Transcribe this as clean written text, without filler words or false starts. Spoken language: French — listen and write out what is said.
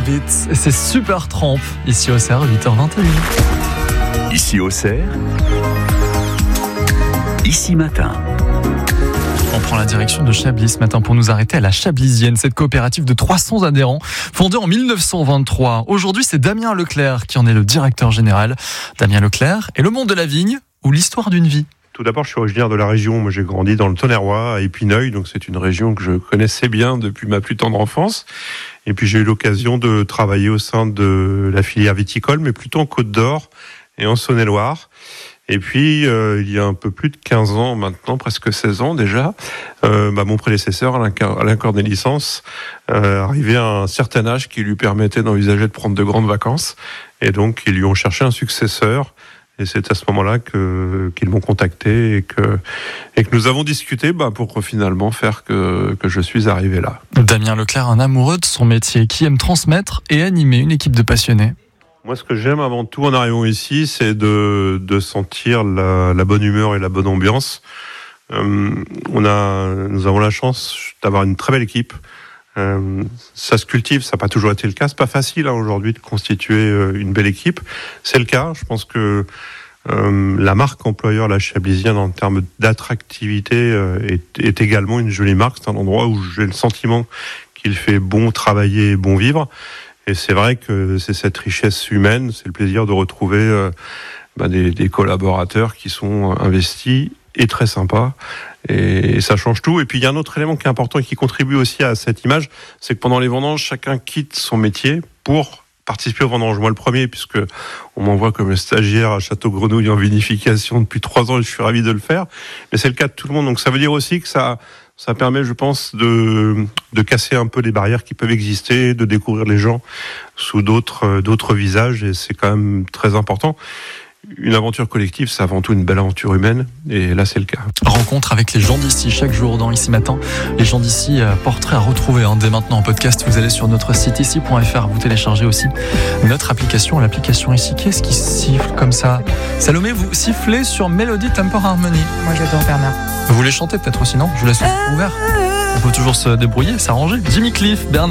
Beat. Et c'est Super Tramp, ici au CER, 8h21. Ici au CER, ici matin. On prend la direction de Chablis ce matin pour nous arrêter à la Chablisienne, cette coopérative de 300 adhérents, fondée en 1923. Aujourd'hui, c'est Damien Leclerc qui en est le directeur général. Damien Leclerc et le monde de la vigne ou l'histoire d'une vie. Tout d'abord, je suis originaire de la région. Moi, j'ai grandi dans le Tonnerrois, à Épineuil, donc c'est une région que je connaissais bien depuis ma plus tendre enfance. Et puis, j'ai eu l'occasion de travailler au sein de la filière viticole, mais plutôt en Côte d'Or et en Saône-et-Loire. Et puis, il y a un peu plus de 15 ans maintenant, presque 16 ans déjà, mon prédécesseur, Alain Cornélissens, arrivait à un certain âge qui lui permettait d'envisager de prendre de grandes vacances. Et donc, ils lui ont cherché un successeur. Et c'est à ce moment-là qu'ils m'ont contacté et que nous avons discuté pour finalement faire que je suis arrivé là. Damien Leclerc, un amoureux de son métier, qui aime transmettre et animer une équipe de passionnés. Moi, ce que j'aime avant tout en arrivant ici, c'est de sentir la bonne humeur et la bonne ambiance. Nous avons la chance d'avoir une très belle équipe. Ça se cultive, ça n'a pas toujours été le cas. C'est pas facile aujourd'hui de constituer une belle équipe. C'est le cas. Je pense que la marque employeur, la Chablisienne, en termes d'attractivité, est également une jolie marque. C'est un endroit où j'ai le sentiment qu'il fait bon travailler et bon vivre. Et c'est vrai que c'est cette richesse humaine, c'est le plaisir de retrouver des collaborateurs qui sont investis et très sympas. Et ça change tout. Et puis il y a un autre élément qui est important et qui contribue aussi à cette image, c'est que pendant les vendanges, chacun quitte son métier pour participer aux vendanges. Moi le premier, puisque on m'envoie comme stagiaire à Château-Grenouille en vinification depuis 3 ans et je suis ravi de le faire. Mais c'est le cas de tout le monde. Donc ça veut dire aussi que ça permet, je pense, de casser un peu les barrières qui peuvent exister, de découvrir les gens sous d'autres visages, et c'est quand même très important. Une aventure collective, c'est avant tout une belle aventure humaine, et là c'est le cas. Rencontre avec les gens d'ici chaque jour dans Ici Matin. Les gens d'ici, portraits à retrouver dès maintenant en podcast. Vous allez sur notre site ici.fr, vous téléchargez aussi notre application, l'application Ici. Qu'est-ce qui siffle comme ça? Salomé, vous sifflez sur Melody Temper Harmony. Moi j'adore Bernard. Vous voulez chanter peut-être aussi, non? Je vous laisse ouvert. On peut toujours se débrouiller, s'arranger. Jimmy Cliff, Bernard.